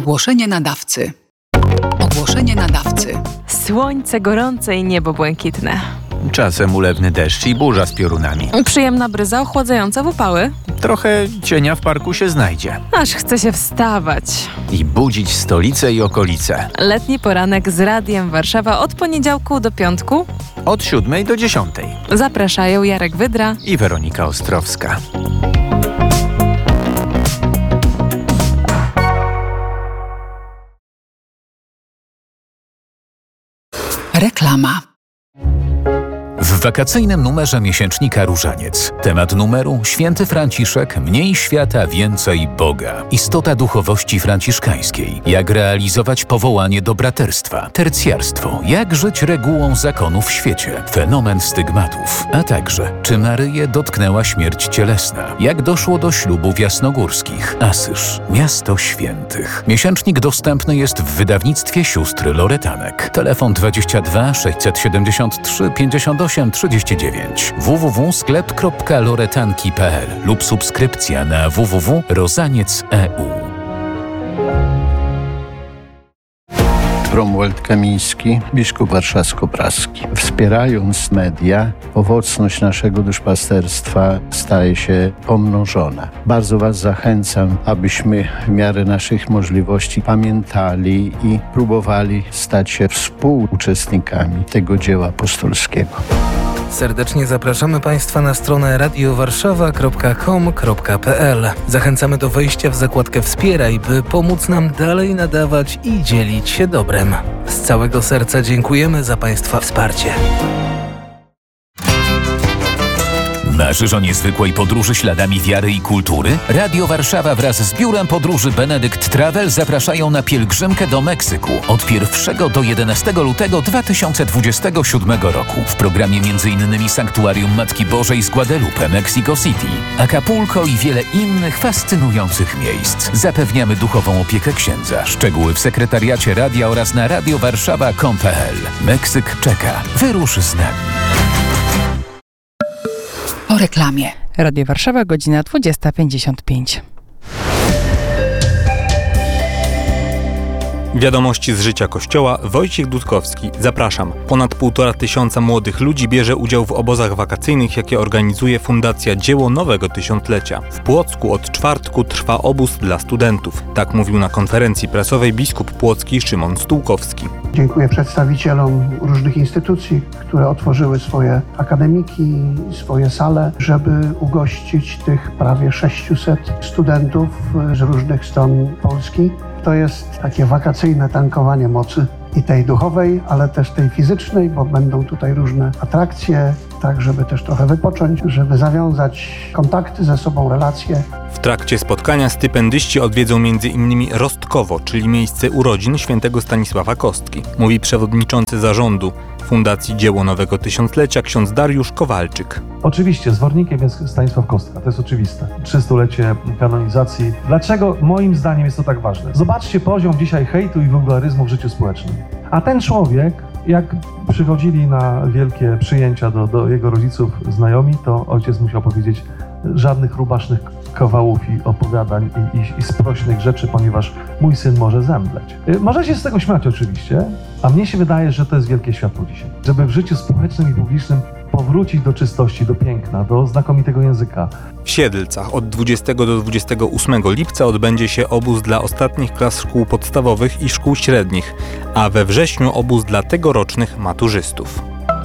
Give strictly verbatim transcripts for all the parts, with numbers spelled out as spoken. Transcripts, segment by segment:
Ogłoszenie nadawcy. Ogłoszenie nadawcy. Słońce gorące i niebo błękitne. Czasem ulewny deszcz i burza z piorunami. Przyjemna bryza ochładzająca w upały. Trochę cienia w parku się znajdzie. Aż chce się wstawać. I budzić stolicę i okolice. Letni poranek z Radiem Warszawa od poniedziałku do piątku. Od siódmej do dziesiątej. Zapraszają Jarek Wydra i Weronika Ostrowska. Reklama. W wakacyjnym numerze miesięcznika Różaniec. Temat numeru: Święty Franciszek, mniej świata, więcej Boga. Istota duchowości franciszkańskiej. Jak realizować powołanie do braterstwa. Tercjarstwo. Jak żyć regułą zakonu w świecie. Fenomen stygmatów. A także, czy Maryję dotknęła śmierć cielesna. Jak doszło do ślubów jasnogórskich. Asyż. Miasto świętych. Miesięcznik dostępny jest w wydawnictwie sióstr Loretanek. Telefon dwadzieścia dwa sześćset siedemdziesiąt trzy pięćdziesiąt osiem trzydzieści dziewięć w w w kropka sklep kropka loretanki kropka p l lub subskrypcja na w w w kropka rozaniec kropka e u. Romuald Kamiński, biskup warszawsko-praski. Wspierając media, owocność naszego duszpasterstwa staje się pomnożona. Bardzo Was zachęcam, abyśmy w miarę naszych możliwości pamiętali i próbowali stać się współuczestnikami tego dzieła apostolskiego. Serdecznie zapraszamy Państwa na stronę radio warszawa kropka com kropka p l. Zachęcamy do wejścia w zakładkę Wspieraj, by pomóc nam dalej nadawać i dzielić się dobrem. Z całego serca dziękujemy za Państwa wsparcie. Marzysz o niezwykłej podróży śladami wiary i kultury? Radio Warszawa wraz z Biurem Podróży Benedykt Travel zapraszają na pielgrzymkę do Meksyku od pierwszego do jedenastego lutego dwa tysiące dwudziestego siódmego roku. W programie m.in. Sanktuarium Matki Bożej z Guadalupe, Mexico City, Acapulco i wiele innych fascynujących miejsc. Zapewniamy duchową opiekę księdza. Szczegóły w sekretariacie radia oraz na radio warszawa kropka com kropka p l. Meksyk czeka. Wyrusz z nami. Po reklamie. Radio Warszawa, godzina dwudziesta pięćdziesiąt pięć. Wiadomości z życia Kościoła. Wojciech Dudkowski. Zapraszam. Ponad półtora tysiąca młodych ludzi bierze udział w obozach wakacyjnych, jakie organizuje Fundacja Dzieło Nowego Tysiąclecia. W Płocku od czwartku trwa obóz dla studentów. Tak mówił na konferencji prasowej biskup płocki Szymon Stułkowski. Dziękuję przedstawicielom różnych instytucji, które otworzyły swoje akademiki, swoje sale, żeby ugościć tych prawie sześciuset studentów z różnych stron Polski. To jest takie wakacyjne tankowanie mocy i tej duchowej, ale też tej fizycznej, bo będą tutaj różne atrakcje, tak żeby też trochę wypocząć, żeby zawiązać kontakty ze sobą, relacje. W trakcie spotkania stypendyści odwiedzą między innymi Rostkowo, czyli miejsce urodzin świętego Stanisława Kostki, mówi przewodniczący zarządu Fundacji Dzieło Nowego Tysiąclecia ksiądz Dariusz Kowalczyk. Oczywiście zwornikiem jest Stanisław Kostka, to jest oczywiste. trzystulecie kanonizacji. Dlaczego moim zdaniem jest to tak ważne? Zobaczcie poziom dzisiaj hejtu i wulgaryzmu w życiu społecznym. A ten człowiek, jak przychodzili na wielkie przyjęcia do, do jego rodziców znajomi, to ojciec musiał powiedzieć żadnych rubasznych kawałów i opowiadań i, i, i sprośnych rzeczy, ponieważ mój syn może zemdleć. Można się z tego śmiać oczywiście, a mnie się wydaje, że to jest wielkie światło dzisiaj. Żeby w życiu społecznym i publicznym powrócić do czystości, do piękna, do znakomitego języka. W Siedlcach od dwudziestego do dwudziestego ósmego lipca odbędzie się obóz dla ostatnich klas szkół podstawowych i szkół średnich, a we wrześniu obóz dla tegorocznych maturzystów.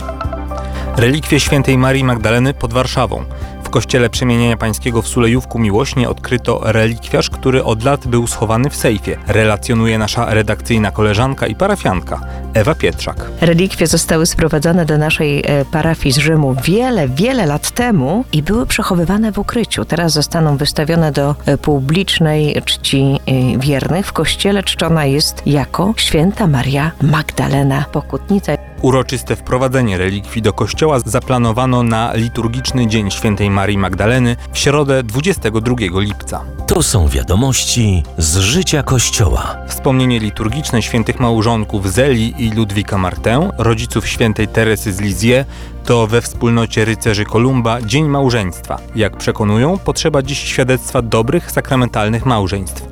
Relikwie świętej Marii Magdaleny pod Warszawą. W kościele Przemienienia Pańskiego w Sulejówku Miłośnie odkryto relikwiarz, który od lat był schowany w sejfie. Relacjonuje nasza redakcyjna koleżanka i parafianka Ewa Pietrzak. Relikwie zostały sprowadzone do naszej parafii z Rzymu wiele, wiele lat temu i były przechowywane w ukryciu. Teraz zostaną wystawione do publicznej czci wiernych. W kościele czczona jest jako święta Maria Magdalena Pokutnica. Uroczyste wprowadzenie relikwii do kościoła zaplanowano na liturgiczny Dzień Świętej Marii Magdaleny w środę dwudziestego drugiego lipca. To są wiadomości z życia Kościoła. Wspomnienie liturgiczne świętych małżonków Zeli i Ludwika Martin, rodziców świętej Teresy z Lisieux, to we wspólnocie rycerzy Kolumba Dzień Małżeństwa. Jak przekonują, potrzeba dziś świadectwa dobrych, sakramentalnych małżeństw.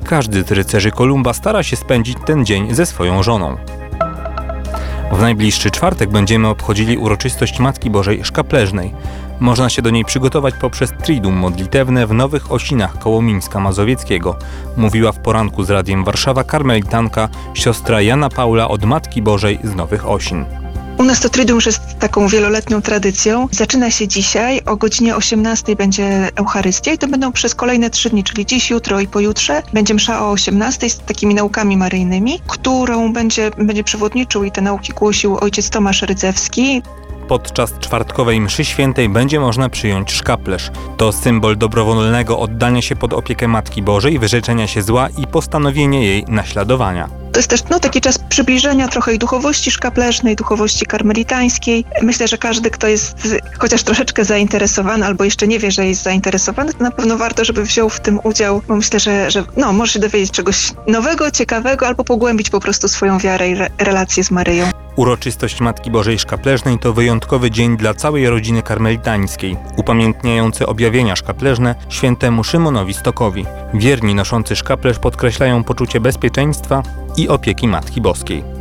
każdy z rycerzy Kolumba stara się spędzić ten dzień ze swoją żoną. W najbliższy czwartek będziemy obchodzili uroczystość Matki Bożej Szkapleżnej. Można się do niej przygotować poprzez triduum modlitewne w Nowych Osinach koło Mińska Mazowieckiego, mówiła w poranku z Radiem Warszawa karmelitanka siostra Jana Paula od Matki Bożej z Nowych Osin. U nas to Triduum już jest taką wieloletnią tradycją. Zaczyna się dzisiaj, o godzinie osiemnastej będzie Eucharystia i to będą przez kolejne trzy dni, czyli dziś, jutro i pojutrze. Będzie msza o osiemnastej z takimi naukami maryjnymi, którą będzie, będzie przewodniczył i te nauki głosił ojciec Tomasz Rydzewski. Podczas czwartkowej mszy świętej będzie można przyjąć szkaplerz. To symbol dobrowolnego oddania się pod opiekę Matki Bożej, wyrzeczenia się zła i postanowienie jej naśladowania. To jest też no, taki czas przybliżenia trochę i duchowości szkapleżnej, duchowości karmelitańskiej. Myślę, że każdy, kto jest chociaż troszeczkę zainteresowany albo jeszcze nie wie, że jest zainteresowany, to na pewno warto, żeby wziął w tym udział, bo myślę, że, że no, może się dowiedzieć czegoś nowego, ciekawego albo pogłębić po prostu swoją wiarę i re- relację z Maryją. Uroczystość Matki Bożej Szkapleżnej to wyjątkowy dzień dla całej rodziny karmelitańskiej, upamiętniający objawienia szkapleżne świętemu Szymonowi Stokowi. Wierni noszący szkaplerz podkreślają poczucie bezpieczeństwa i opieki Matki Boskiej.